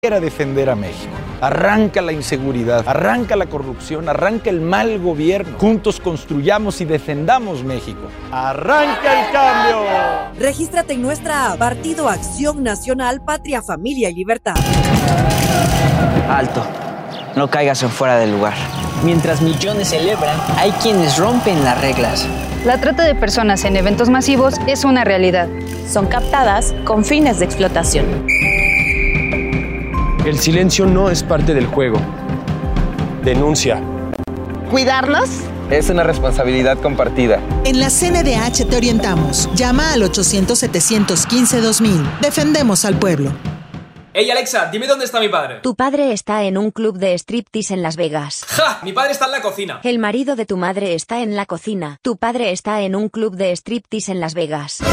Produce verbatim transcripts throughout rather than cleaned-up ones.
a defender a México. Arranca la inseguridad, arranca la corrupción, arranca el mal gobierno. Juntos construyamos y defendamos México. ¡Arranca el cambio! Regístrate en nuestra app Partido Acción Nacional, Patria, Familia y Libertad. Alto, no caigas en fuera del lugar. Mientras millones celebran, hay quienes rompen las reglas. La trata de personas en eventos masivos es una realidad. Son captadas con fines de explotación. El silencio no es parte del juego. Denuncia. ¿Cuidarnos? Es una responsabilidad compartida. En la C N D H te orientamos. Llama al ochocientos, setecientos quince, dos mil. Defendemos al pueblo. Ey, Alexa, dime dónde está mi padre. Tu padre está en un club de striptease en Las Vegas. ¡Ja! Mi padre está en la cocina. El marido de tu madre está en la cocina. Tu padre está en un club de striptease en Las Vegas.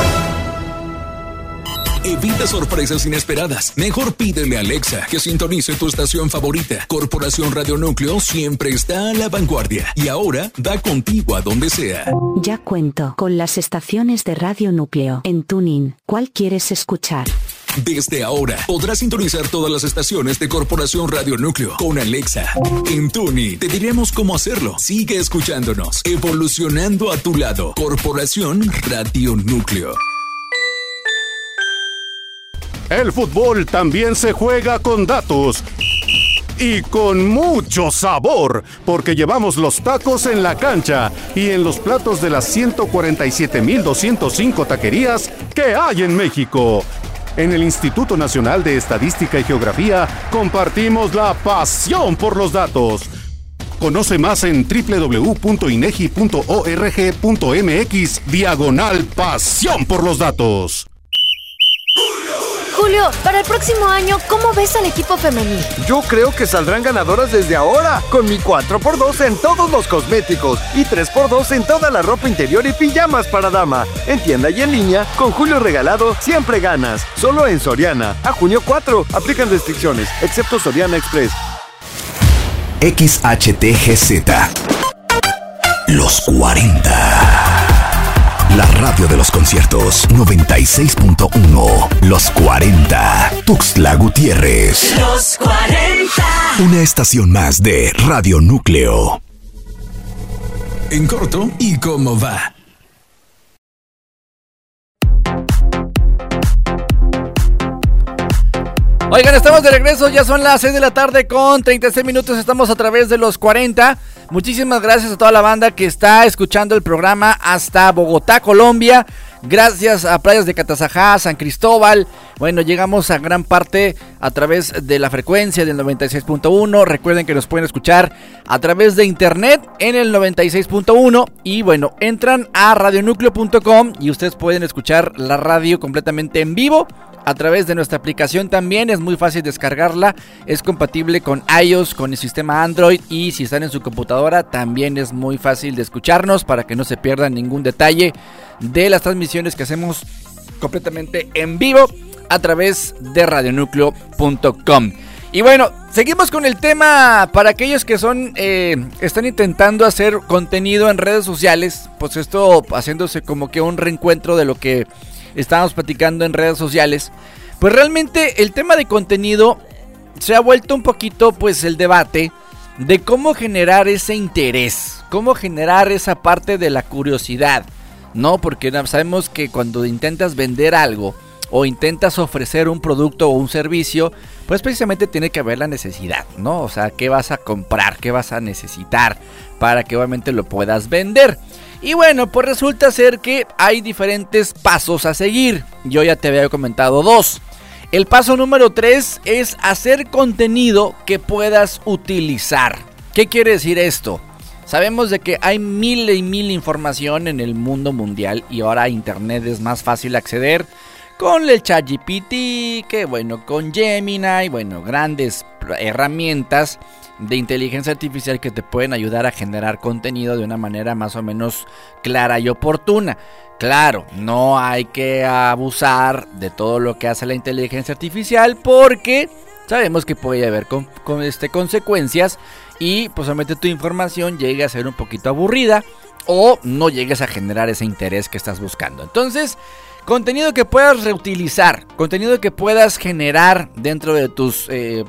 Evita sorpresas inesperadas. Mejor pídele a Alexa que sintonice tu estación favorita. Corporación Radio Núcleo siempre está a la vanguardia y ahora va contigo a donde sea. Ya cuento con las estaciones de Radio Núcleo en TuneIn. ¿Cuál quieres escuchar? Desde ahora podrás sintonizar todas las estaciones de Corporación Radio Núcleo con Alexa. En TuneIn te diremos cómo hacerlo. Sigue escuchándonos, evolucionando a tu lado. Corporación Radio Núcleo. El fútbol también se juega con datos y con mucho sabor, porque llevamos los tacos en la cancha y en los platos de las ciento cuarenta y siete mil doscientos cinco taquerías que hay en México. En el Instituto Nacional de Estadística y Geografía compartimos la pasión por los datos. Conoce más en doble u doble u doble u punto inegi punto org punto mx diagonal pasión por los datos. Julio, para el próximo año, ¿cómo ves al equipo femenil? Yo creo que saldrán ganadoras desde ahora, con mi cuatro por dos en todos los cosméticos y tres por dos en toda la ropa interior y pijamas para dama. En tienda y en línea, con Julio regalado, siempre ganas. Solo en Soriana. A junio cuatro, aplican restricciones, excepto Soriana Express. X H T G Z. Los cuarenta. La radio de los conciertos noventa y seis punto uno. Los cuarenta. Tuxtla Gutiérrez. Los cuarenta. Una estación más de Radio Núcleo. En corto, ¿y cómo va? Oigan, estamos de regreso, ya son las seis de la tarde con treinta y seis minutos, estamos a través de los cuarenta. Muchísimas gracias a toda la banda que está escuchando el programa hasta Bogotá, Colombia. Gracias a Playas de Catazajá, San Cristóbal. Bueno, llegamos a gran parte a través de la frecuencia del noventa y seis punto uno. Recuerden que nos pueden escuchar a través de internet en el noventa y seis punto uno. Y bueno, entran a radio núcleo punto com y ustedes pueden escuchar la radio completamente en vivo. A través de nuestra aplicación también es muy fácil descargarla, es compatible con iOS, con el sistema Android y si están en su computadora también es muy fácil de escucharnos para que no se pierdan ningún detalle de las transmisiones que hacemos completamente en vivo a través de radio núcleo punto com. Y bueno, seguimos con el tema para aquellos que son eh, están intentando hacer contenido en redes sociales, pues esto haciéndose como que un reencuentro de lo que estábamos platicando en redes sociales. Pues realmente el tema de contenido se ha vuelto un poquito pues el debate de cómo generar ese interés, cómo generar esa parte de la curiosidad, ¿no? Porque sabemos que cuando intentas vender algo o intentas ofrecer un producto o un servicio, pues precisamente tiene que haber la necesidad, ¿no? O sea, ¿qué vas a comprar? ¿Qué vas a necesitar para que obviamente lo puedas vender? Y bueno, pues resulta ser que hay diferentes pasos a seguir. Yo ya te había comentado dos. El paso número tres es hacer contenido que puedas utilizar. ¿Qué quiere decir esto? Sabemos de que hay mil y mil información en el mundo mundial y ahora internet es más fácil acceder con el ChatGPT, que bueno, con Gemini, bueno, grandes herramientas de inteligencia artificial que te pueden ayudar a generar contenido de una manera más o menos clara y oportuna. Claro, no hay que abusar de todo lo que hace la inteligencia artificial porque sabemos que puede haber con, con este, consecuencias y posiblemente tu información llegue a ser un poquito aburrida o no llegues a generar ese interés que estás buscando. Entonces, Contenido que puedas reutilizar, contenido que puedas generar dentro de tus eh,